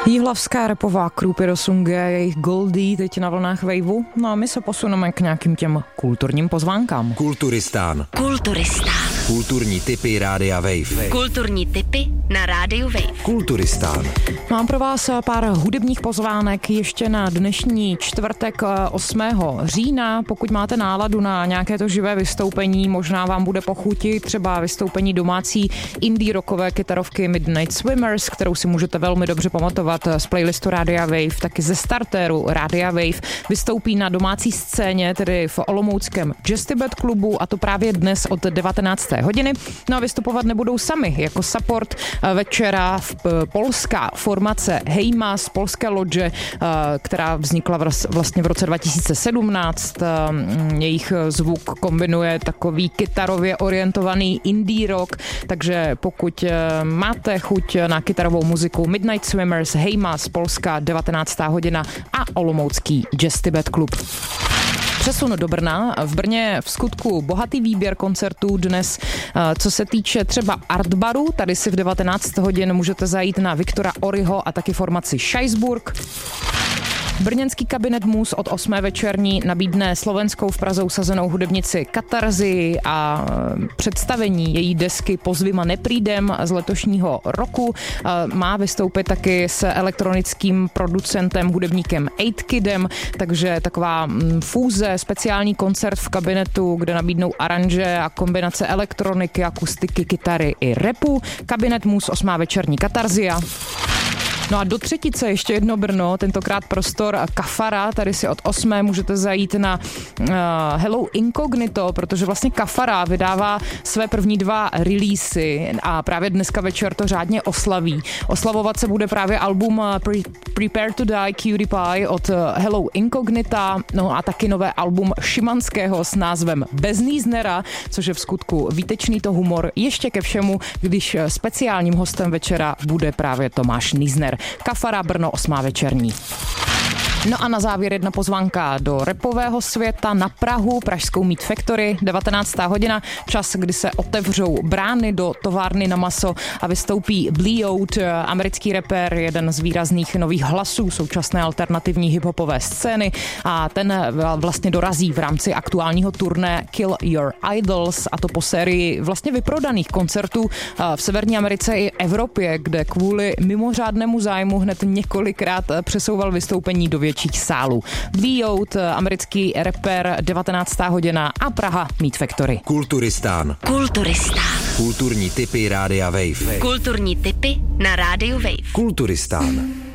Jihlavská rapová crew Pirosunge, jejich Goldie teď na vlnách Waveu. No a my se posuneme k nějakým těm kulturním pozvánkám. Kulturistán. Kulturistán. Kulturní tipy Rádia Wave. Kulturní tipy na Rádiu Wave. Kulturistán. Mám pro vás pár hudebních pozvánek ještě na dnešní čtvrtek 8. října. Pokud máte náladu na nějaké to živé vystoupení, možná vám bude pochutit třeba vystoupení domácí indie rockové kytarovky Midnight Swimmers, kterou si můžete velmi dobře pamatovat z playlistu Rádia Wave, taky ze startéru Rádia Wave. Vystoupí na domácí scéně, tedy v olomouckém Just Tibet klubu, a to právě dnes od 19. hodiny. No a vystupovat nebudou sami. Jako support večera polská formace Hejma z polské lodže, která vznikla vlastně v roce 2017. Jejich zvuk kombinuje takový kytarově orientovaný indie rock, takže pokud máte chuť na kytarovou muziku, Midnight Swimmers, Hejma z Polska, 19. hodina a olomoucký Just Tibet klub. Přesun do Brna. V Brně v skutku bohatý výběr koncertů dnes. Co se týče třeba Artbaru, tady si v 19 hodin můžete zajít na Viktora Oryho a taky formaci Scheisburg. Brněnský kabinet Mus od 8. večerní nabídne slovenskou v Praze usazenou hudebnici Katarzy a představení její desky Pozvima neprídem z letošního roku. Má vystoupit taky s elektronickým producentem, hudebníkem 8Kidem, takže taková fúze, speciální koncert v kabinetu, kde nabídnou aranže a kombinace elektroniky, akustiky, kytary i rapu. Kabinet Mus 8. večerní Katarzia. No a do třetice ještě jedno Brno, tentokrát prostor Kafara, tady si od 8. můžete zajít na Hello Incognito, protože vlastně Kafara vydává své první 2 releasy a právě dneska večer to řádně oslaví. Oslavovat se bude právě album Prepare to Die Cutie Pie od Hello Incognita, no a taky nové album Šimanského s názvem Bez Níznera, což je v skutku výtečný to humor, ještě ke všemu, když speciálním hostem večera bude právě Tomáš Nízner. Kafara Brno 8. večerní. No a na závěr jedna pozvánka do rapového světa na Prahu, pražskou Meat Factory, 19. hodina, čas, kdy se otevřou brány do továrny na maso a vystoupí Bleout, americký rapper, jeden z výrazných nových hlasů současné alternativní hiphopové scény, a ten vlastně dorazí v rámci aktuálního turné Kill Your Idols, a to po sérii vlastně vyprodaných koncertů v Severní Americe i Evropě, kde kvůli mimořádnému zájmu hned několikrát přesouval vystoupení do větších sálů. Bleout, americký rapper, 19. hodina a Praha Meat Factory. Kulturistán. Kulturistán. Kulturní tipy Rádia Wave. Kulturní tipy na Rádiu Wave. Kulturistán.